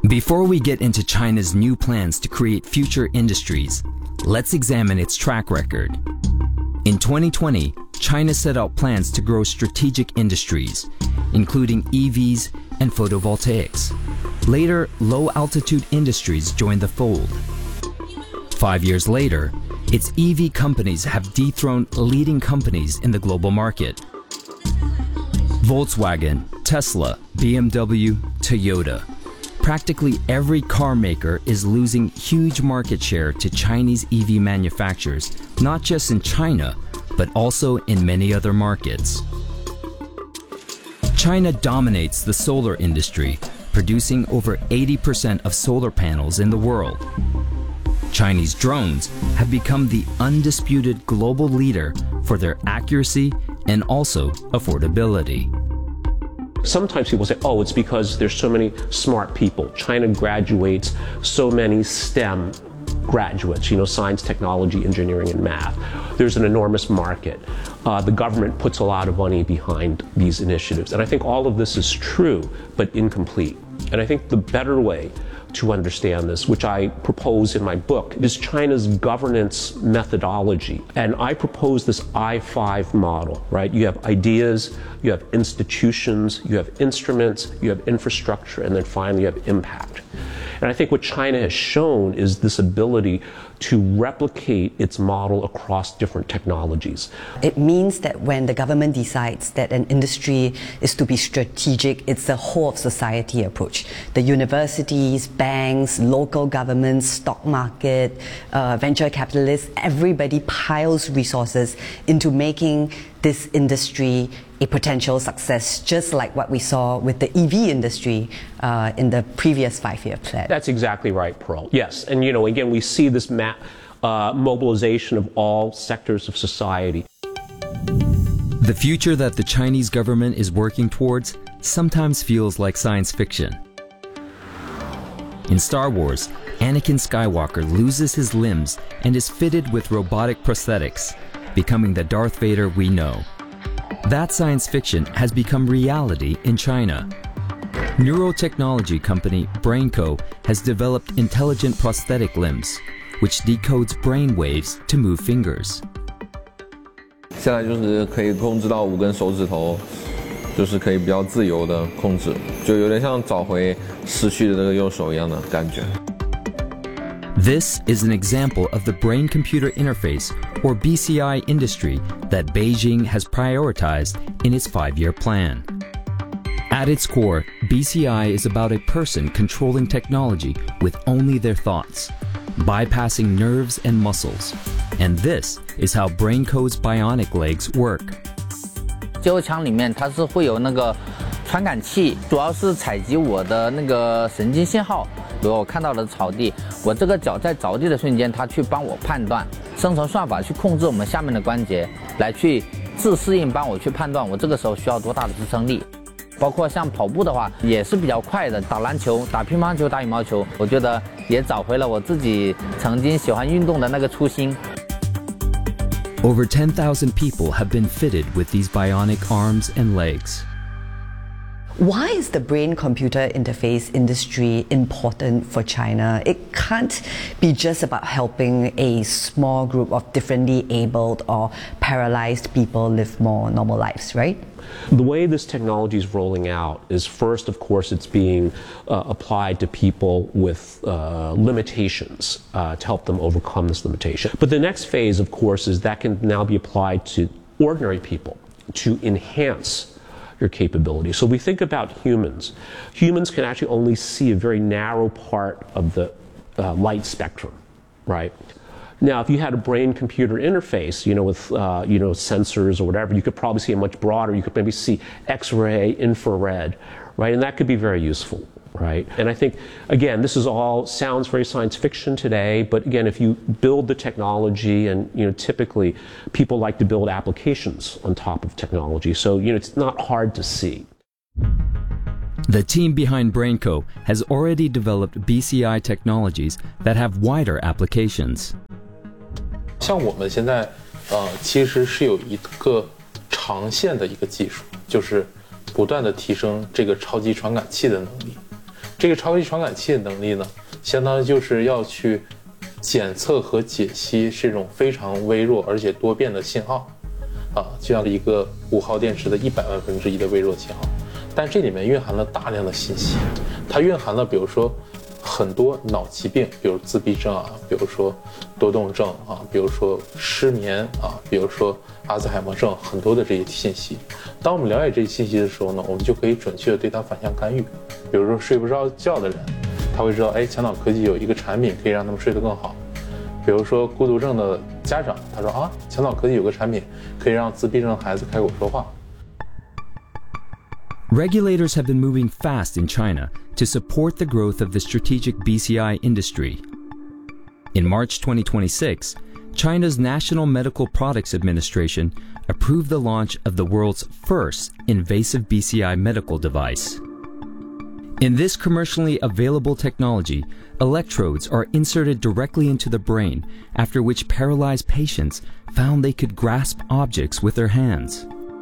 Before we get into China's new plans to create future industries, let's examine its track record. In 2020, China set out plans to grow strategic industries, including EVs and photovoltaics. Later, low-altitude industries joined the fold. 5 years later, its EV companies have dethroned leading companies in the global market. Volkswagen, Tesla, BMW, Toyota. Practically every car maker is losing huge market share to Chinese EV manufacturers, not just in China, but also in many other markets. China dominates the solar industry, producing over 80% of solar panels in the world. Chinese drones have become the undisputed global leader for their accuracy and also affordability. Sometimes people say, oh, it's because there's so many smart people. China graduates so many STEM graduates, science, technology, engineering, and math. There's an enormous market. The government puts a lot of money behind these initiatives. And I think all of this is true, but incomplete. And I think the better way to understand this, which I propose in my book, is China's governance methodology. And I propose this I-5 model, right? You have ideas, you have institutions, you have instruments, you have infrastructure, and then finally you have impact. And I think what China has shown is this ability to replicate its model across different technologies. It means that when the government decides that an industry is to be strategic, it's a whole of society approach. The universities, banks, local governments, stock market, venture capitalists, everybody piles resources into making this industry a potential success, just like what we saw with the EV industry in the previous 5-year plan. That's exactly right, Pearl. Yes, and again, we see this mobilization of all sectors of society. The future that the Chinese government is working towards sometimes feels like science fiction. In Star Wars, Anakin Skywalker loses his limbs and is fitted with robotic prosthetics, becoming the Darth Vader we know. That science fiction has become reality in China. Neurotechnology company BrainCo has developed intelligent prosthetic limbs, which decodes brain waves to move fingers. 现在就是可以控制到5根手指头，就是可以比较自由的控制，就有点像找回失去的这个右手一样的感觉。 This is an example of the brain-computer interface, or BCI industry, that Beijing has prioritized in its 5-year plan. At its core, BCI is about a person controlling technology with only their thoughts, bypassing nerves and muscles. And this is how BrainCo's bionic legs work. 接后枪里面它是会有那个传感器，主要是采集我的那个神经信号。 比如我看到的草地，我这个脚在着地的瞬间，它去帮我判断，生成算法去控制我们下面的关节，来去自适应帮我去判断我这个时候需要多大的支撑力。包括像跑步的话，也是比较快的，打篮球、打乒乓球、打羽毛球，我觉得也找回了我自己曾经喜欢运动的那个初心。 Over 10,000 people have been fitted with these bionic arms and legs. Why is the brain-computer interface industry important for China? It can't be just about helping a small group of differently abled or paralyzed people live more normal lives, right? The way this technology is rolling out is first, of course, it's being applied to people with limitations to help them overcome this limitation. But the next phase, of course, is that can now be applied to ordinary people to enhance your capability. So we think about humans. Humans can actually only see a very narrow part of the light spectrum, right? Now, if you had a brain-computer interface, with sensors or whatever, you could probably see it much broader. You could maybe see X-ray, infrared, right? And that could be very useful, right? And I think, again, this is all sounds very science fiction today, but again, if you build the technology, and typically people like to build applications on top of technology, so it's not hard to see. The team behind BrainCo has already developed BCI technologies that have wider applications. 像我们现在，其实是有一个长线的一个技术，就是不断的提升这个超级传感器的能力。 这个超级传感器的能力呢，相当于就是要去检测和解析这种非常微弱而且多变的信号，就像一个5号电池的100万分之一的微弱信号，但这里面蕴含了大量的信息，它蕴含了比如说很多脑疾病，比如自闭症啊，比如说多动症啊，比如说失眠啊，比如说阿兹海默症，很多的这些信息。当我们了解这些信息的时候呢，我们就可以准确的对它反向干预。比如说睡不着觉的人，他会知道，强脑科技有一个产品可以让他们睡得更好。比如说孤独症的家长，他说强脑科技有个产品可以让自闭症的孩子开口说话。 Regulators have been moving fast in China to support the growth of the strategic BCI industry. In March 2026, China's National Medical Products Administration approved the launch of the world's first invasive BCI medical device. In this commercially available technology, electrodes are inserted directly into the brain, after which paralyzed patients found they could grasp objects with their hands.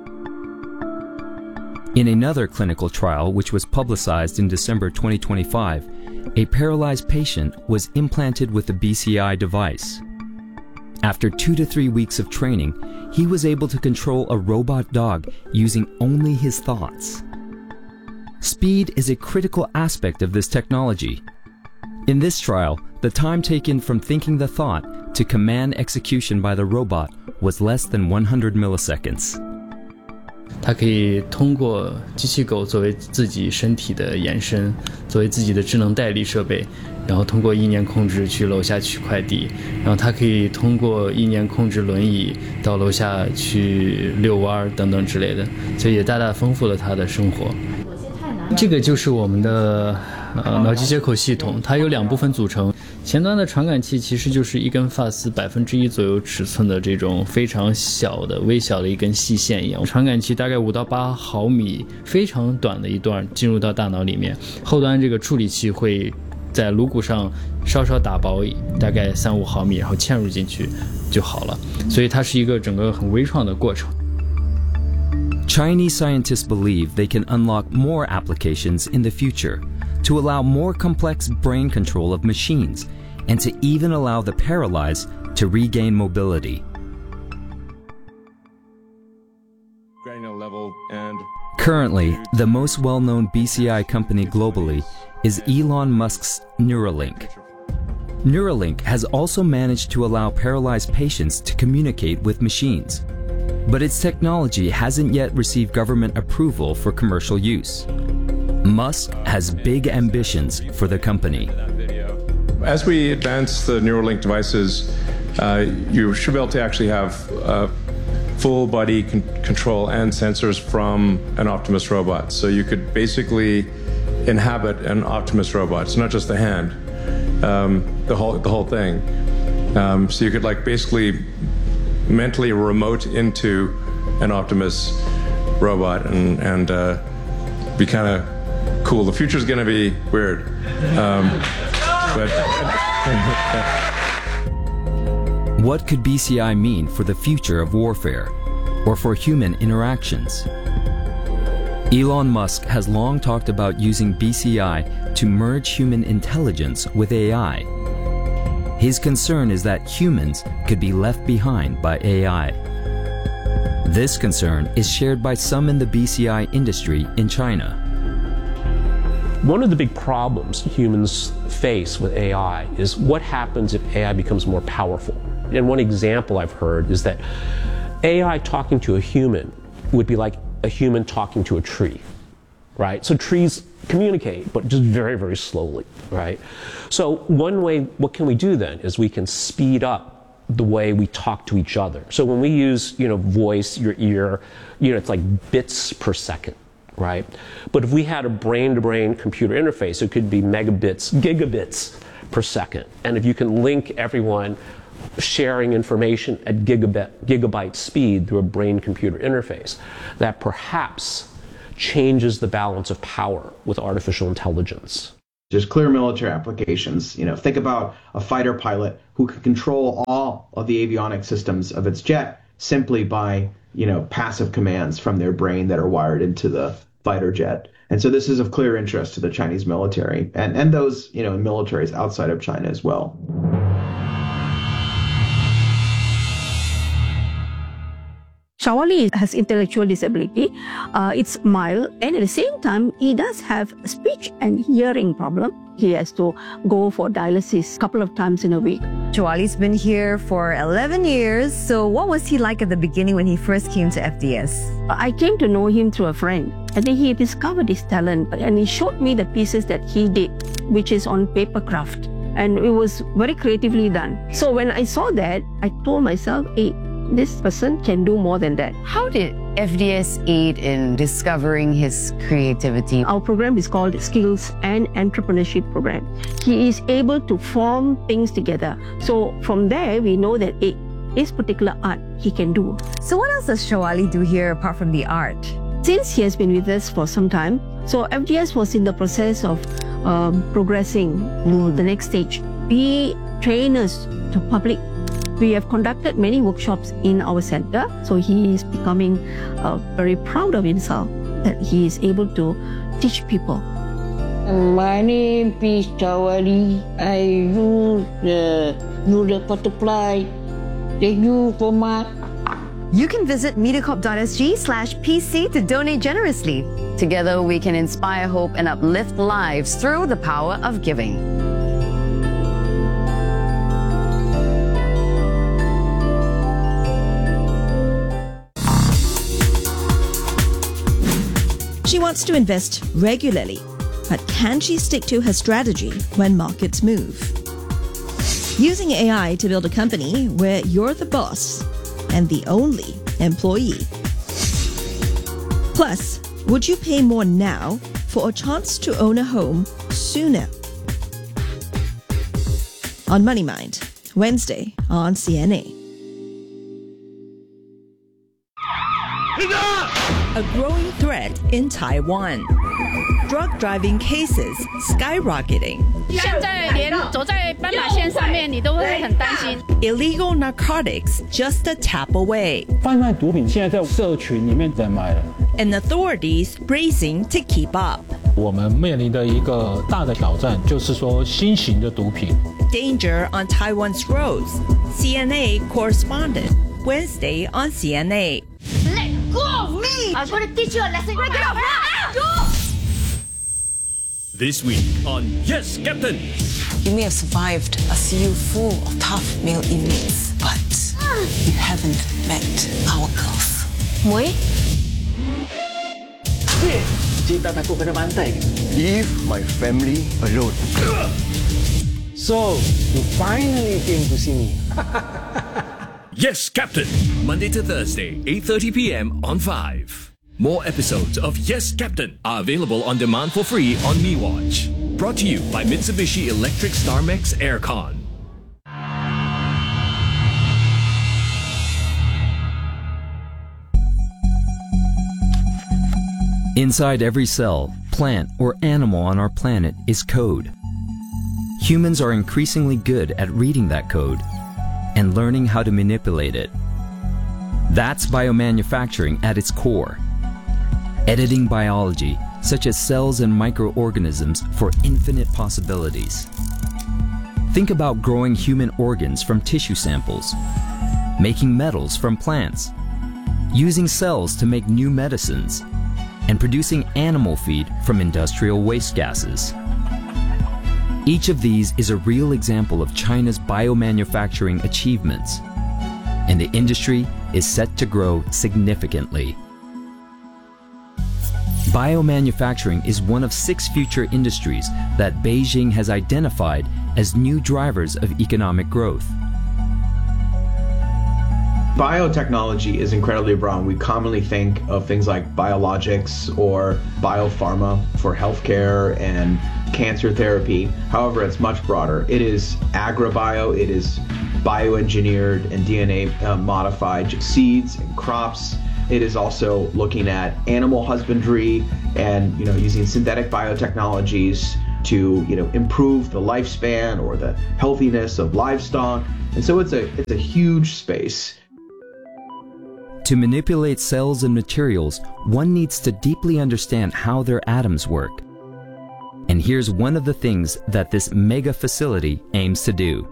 In another clinical trial, which was publicized in December 2025, a paralyzed patient was implanted with a BCI device. After 2 to 3 weeks of training, he was able to control a robot dog using only his thoughts. Speed is a critical aspect of this technology. In this trial, the time taken from thinking the thought to command execution by the robot was less than 100 milliseconds. 它可以通过机器狗作为自己身体的延伸，作为自己的智能代理设备，然后通过意念控制去楼下取快递，然后它可以通过意念控制轮椅到楼下去遛弯等等之类的，所以也大大丰富了它的生活。这个就是我们的脑机接口系统，它有2部分组成。前端的传感器其实就是一根发丝1%左右尺寸的这种非常小的微小的一根细线一样，传感器大概5到8毫米，非常短的一段进入到大脑里面。后端这个处理器会在颅骨上稍稍打薄大概3-5毫米，然后嵌入进去就好了。所以它是一个整个很微创的过程。 Chinese scientists believe they can unlock more applications in the future to allow more complex brain control of machines and to even allow the paralyzed to regain mobility. Currently, the most well-known BCI company globally is Elon Musk's Neuralink. Neuralink has also managed to allow paralyzed patients to communicate with machines, but its technology hasn't yet received government approval for commercial use. Musk has big ambitions for the company. As we advance the Neuralink devices, you should be able to actually have full body control and sensors from an Optimus robot. So you could basically inhabit an Optimus robot. It's not just the hand, the whole thing. So you could basically mentally remote into an Optimus robot and be kind of cool. The future's going to be weird. What could BCI mean for the future of warfare or for human interactions? Elon Musk has long talked about using BCI to merge human intelligence with AI. His concern is that humans could be left behind by AI. This concern is shared by some in the BCI industry in China. One of the big problems humans face with AI is what happens if AI becomes more powerful. And one example I've heard is that AI talking to a human would be like a human talking to a tree, right? So trees communicate, but just very, very slowly, right? So one way, what can we do then is we can speed up the way we talk to each other. So when we use, voice, your ear, it's like bits per second, right? But if we had a brain-to-brain computer interface, it could be megabits, gigabits per second. And if you can link everyone sharing information at gigabyte speed through a brain-computer interface, that perhaps changes the balance of power with artificial intelligence. There's clear military applications. Think about a fighter pilot who could control all of the avionics systems of its jet simply by, passive commands from their brain that are wired into the fighter jet. And so this is of clear interest to the Chinese military and those, militaries outside of China as well. Xiaowali has intellectual disability. It's mild, and at the same time, he does have speech and hearing problem. He has to go for dialysis a couple of times in a week. Xiaowali's been here for 11 years. So what was he like at the beginning when he first came to FDS? I came to know him through a friend. And then he discovered his talent, and he showed me the pieces that he did, which is on paper craft. And it was very creatively done. So when I saw that, I told myself, hey, this person can do more than that. How did FDS aid in discovering his creativity? Our program is called Skills and Entrepreneurship Program. He is able to form things together. So from there, we know that this particular art he can do. So what else does Xiaowali do here apart from the art? Since he has been with us for some time, so FDS was in the process of progressing to the next stage. Be trainers to public. We have conducted many workshops in our center, so he is becoming very proud of himself that he is able to teach people. My name is Xiaowali. I use the butterfly. Thank you so much. You can visit MediaCorp.sg/PC to donate generously. Together, we can inspire hope and uplift lives through the power of giving. She wants to invest regularly, but can she stick to her strategy when markets move? Using AI to build a company where you're the boss and the only employee. Plus, would you pay more now for a chance to own a home sooner? On Money Mind, Wednesday on CNA. A growing threat in Taiwan. Drug driving cases skyrocketing. Illegal narcotics just a tap away. And authorities racing to keep up. 我们面临的一个大的挑战就是说新型的毒品。 Danger on Taiwan's roads. CNA correspondent. Wednesday on CNA. Let go of me! I'm going to teach you a lesson. Get off! This week on Yes, Captain. You may have survived a CU full of tough male inmates, but you haven't met our girls. Muối? Leave my family alone. So, you finally came to see me. Yes, Captain. Monday to Thursday, 8:30 p.m. on 5. More episodes of Yes, Captain are available on demand for free on MeWatch. Brought to you by Mitsubishi Electric Starmex Aircon. Inside every cell, plant, or animal on our planet is code. Humans are increasingly good at reading that code and learning how to manipulate it. That's biomanufacturing at its core. Editing biology, such as cells and microorganisms, for infinite possibilities. Think about growing human organs from tissue samples, making metals from plants, using cells to make new medicines, and producing animal feed from industrial waste gases. Each of these is a real example of China's biomanufacturing achievements, and the industry is set to grow significantly. Biomanufacturing is one of 6 future industries that Beijing has identified as new drivers of economic growth. Biotechnology is incredibly broad. We commonly think of things like biologics or biopharma for healthcare and cancer therapy. However, it's much broader. It is agrobio, it is bioengineered and DNA modified seeds and crops. It is also looking at animal husbandry and using synthetic biotechnologies to improve the lifespan or the healthiness of livestock. And so it's a huge space. To manipulate cells and materials, one needs to deeply understand how their atoms work. And here's one of the things that this mega facility aims to do.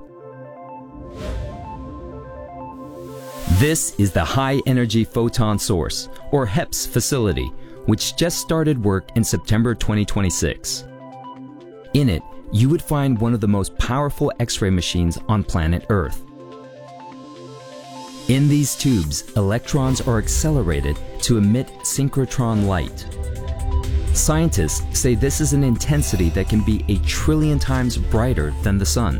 This is the High Energy Photon Source, or HEPS facility, which just started work in September 2026. In it, you would find one of the most powerful X-ray machines on planet Earth. In these tubes, electrons are accelerated to emit synchrotron light. Scientists say this is an intensity that can be 1 trillion times brighter than the sun.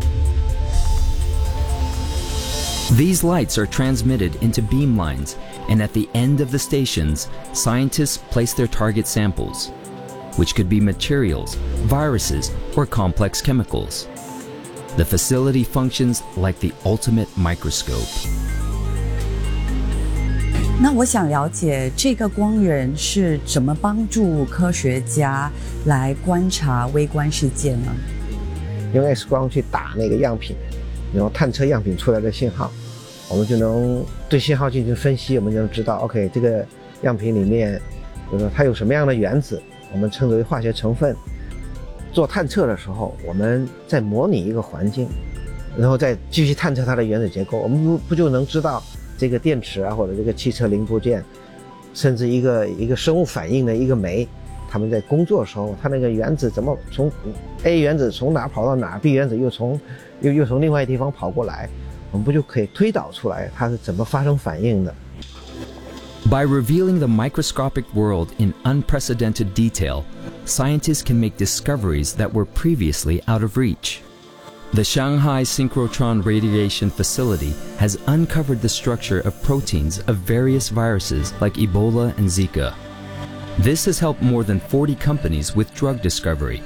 These lights are transmitted into beamlines, and at the end of the stations, scientists place their target samples, which could be materials, viruses, or complex chemicals. The facility functions like the ultimate microscope. 那我想了解这个光源是怎么帮助科学家来观察微观世界呢？ 用 X 光去打那个样品，然后探测样品出来的信号，我们就能对信号进行分析，我们就能知道 ，OK， 这个样品里面，比如说它有什么样的原子，我们称之为化学成分。做探测的时候，我们在模拟一个环境，然后再继续探测它的原子结构，我们不就能知道这个电池啊，或者这个汽车零部件，甚至一个生物反应的一个酶，他们在工作的时候，它那个原子怎么从 A 原子从哪跑到哪 ，B 原子又从另外一个地方跑过来，我们不就可以推导出来它是怎么发生反应的？ By revealing the microscopic world in unprecedented detail, scientists can make discoveries that were previously out of reach. The Shanghai Synchrotron Radiation Facility has uncovered the structure of proteins of various viruses like Ebola and Zika. This has helped more than 40 companies with drug discovery.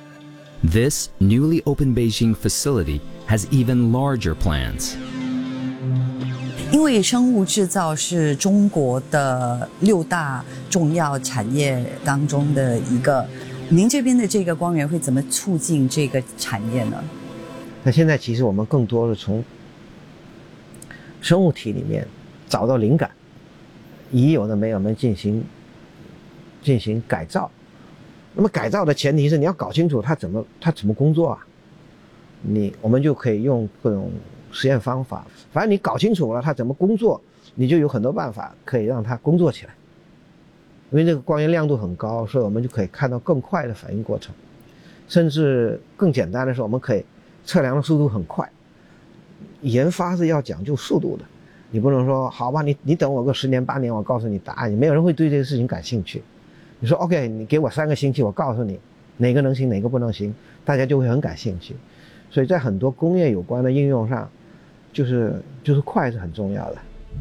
This newly opened Beijing facility has even larger plans. 因为生物制造是中国的6大重要产业当中的一个，您这边的这个光源会怎么促进这个产业呢？ 那现在其实我们更多是从生物体里面找到灵感，已有的没有，我们进行改造。那么改造的前提是你要搞清楚它怎么工作啊，我们就可以用各种实验方法，反正你搞清楚了它怎么工作，你就有很多办法可以让它工作起来。因为这个光源亮度很高，所以我们就可以看到更快的反应过程，甚至更简单的是，我们可以测量的速度很快。研发是要讲究速度的，你不能说好吧，你等我个10年8年，我告诉你答案，没有人会对这个事情感兴趣。你说 OK， 你给我3个星期，我告诉你哪个能行哪个不能行，大家就会很感兴趣。所以在很多工业有关的应用上，就是快是很重要的。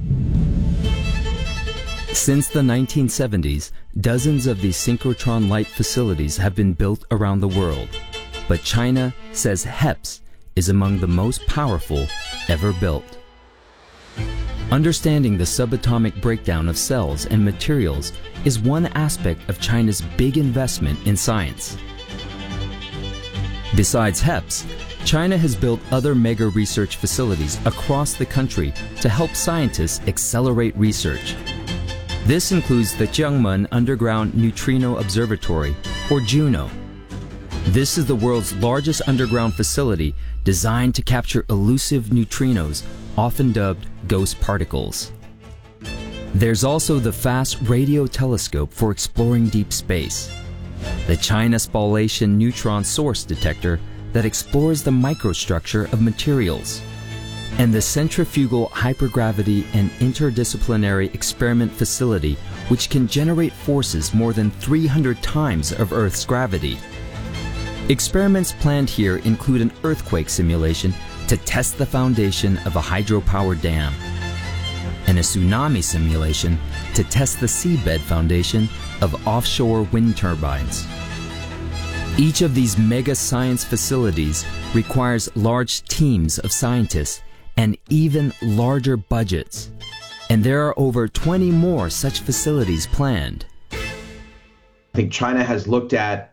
Since the 1970s, dozens of these synchrotron light facilities have been built around the world. But China says HEPS is among the most powerful ever built. Understanding the subatomic breakdown of cells and materials is one aspect of China's big investment in science. Besides HEPS, China has built other mega research facilities across the country to help scientists accelerate research. This includes the Jiangmen Underground Neutrino Observatory, or JUNO. This is the world's largest underground facility designed to capture elusive neutrinos, often dubbed ghost particles. There's also the Fast Radio Telescope for exploring deep space, the China Spallation Neutron Source Detector that explores the microstructure of materials, and the Centrifugal Hypergravity and Interdisciplinary Experiment Facility, which can generate forces more than 300 times of Earth's gravity. Experiments planned here include an earthquake simulation to test the foundation of a hydropower dam, and a tsunami simulation to test the seabed foundation of offshore wind turbines. Each of these mega science facilities requires large teams of scientists and even larger budgets. And there are over 20 more such facilities planned. I think China has looked at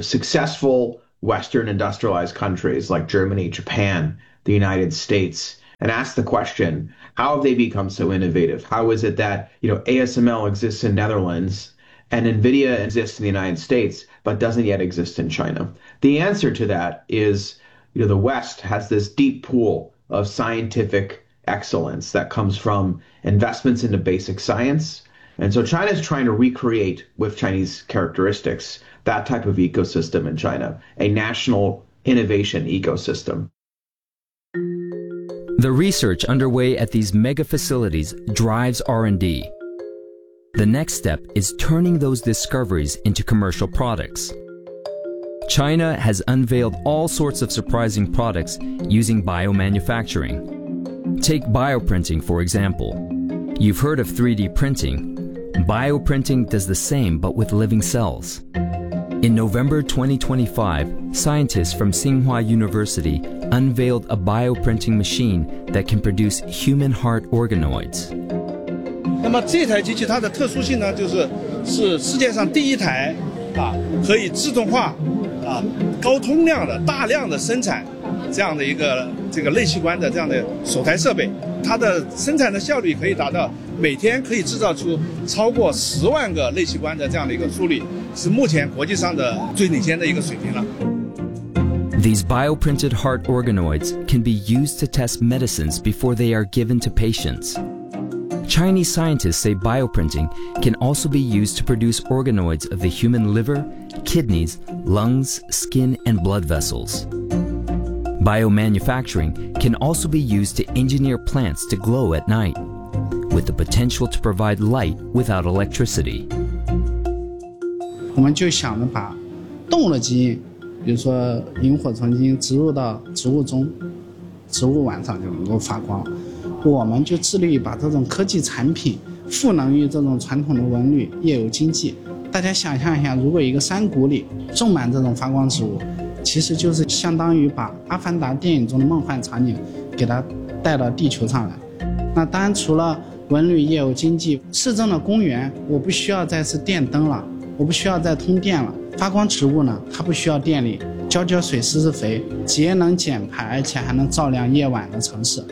successful Western industrialized countries like Germany, Japan, the United States, and ask the question, how have they become so innovative? How is it that, ASML exists in Netherlands and NVIDIA exists in the United States, but doesn't yet exist in China? The answer to that is, the West has this deep pool of scientific excellence that comes from investments into basic science. And so China is trying to recreate, with Chinese characteristics, that type of ecosystem in China, a national innovation ecosystem. The research underway at these mega facilities drives R&D. The next step is turning those discoveries into commercial products. China has unveiled all sorts of surprising products using biomanufacturing. Take bioprinting, for example. You've heard of 3D printing. Bioprinting does the same, but with living cells. In November 2025, scientists from Tsinghua University unveiled a bioprinting machine that can produce human heart organoids. 那么这台机器它的特殊性呢，是世界上第一台可以自动化高通量的大量的生产这样的一个类器官的这样的首台设备，它的生产的效率可以达到每天可以制造出超过10万个类器官的这样的一个速率，是目前国际上的最领先的一个水平了。 These bioprinted heart organoids can be used to test medicines before they are given to patients. Chinese scientists say bioprinting can also be used to produce organoids of the human liver, kidneys, lungs, skin, and blood vessels. Biomanufacturing can also be used to engineer plants to glow at night, with the potential to provide light without electricity. 我们就想着把动物的基因，比如说萤火虫基因植入到植物中，植物晚上就能够发光。我们就致力于把这种科技产品赋能于这种传统的文旅夜游经济。大家想象一下，如果一个山谷里种满这种发光植物，其实就是相当于把《阿凡达》电影中的梦幻场景给它带到地球上来。那当然，除了文旅夜游经济，市政的公园我不需要再是电灯了，我不需要再通电了。发光植物呢，它不需要电力，浇水施施肥，节能减排，而且还能照亮夜晚的城市。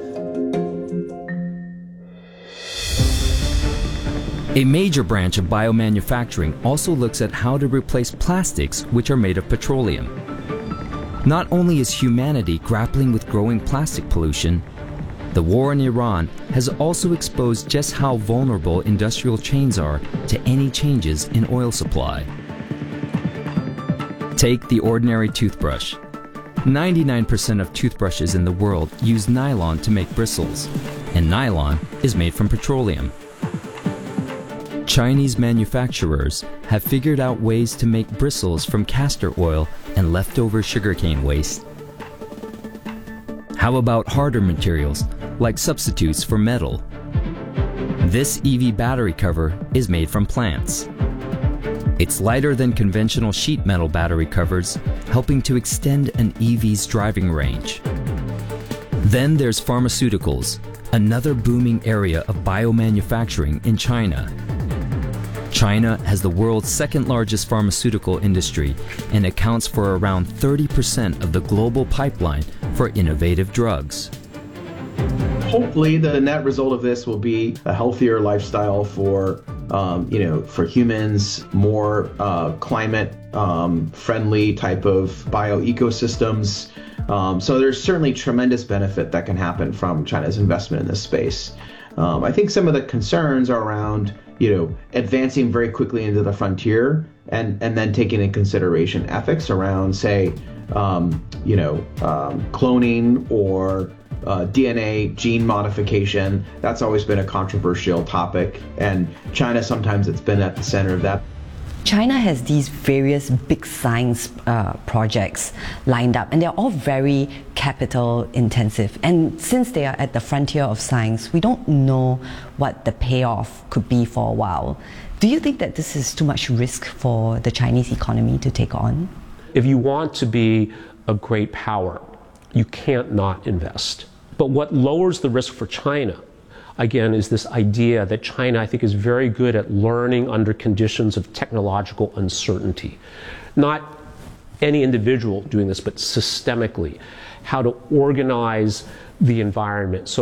A major branch of biomanufacturing also looks at how to replace plastics which are made of petroleum. Not only is humanity grappling with growing plastic pollution, the war in Iran has also exposed just how vulnerable industrial chains are to any changes in oil supply. Take the ordinary toothbrush. 99% of toothbrushes in the world use nylon to make bristles, and nylon is made from petroleum. Chinese manufacturers have figured out ways to make bristles from castor oil and leftover sugarcane waste. How about harder materials, like substitutes for metal? This EV battery cover is made from plants. It's lighter than conventional sheet metal battery covers, helping to extend an EV's driving range. Then there's pharmaceuticals, another booming area of biomanufacturing in China. China has the world's second largest pharmaceutical industry and accounts for around 30% of the global pipeline for innovative drugs. Hopefully the net result of this will be a healthier lifestyle for humans, more climate friendly type of bioecosystems. So there's certainly tremendous benefit that can happen from China's investment in this space. I think some of the concerns are around, advancing very quickly into the frontier and then taking into consideration ethics around, say, cloning or DNA gene modification. That's always been a controversial topic, and China sometimes it's been at the center of that. China has these various big science projects lined up, and they're all very capital intensive. And since they are at the frontier of science, we don't know what the payoff could be for a while. Do you think that this is too much risk for the Chinese economy to take on? If you want to be a great power, you can't not invest. But what lowers the risk for China, again, is this idea that China, I think, is very good at learning under conditions of technological uncertainty. Not any individual doing this, but systemically. How to organize the environment. So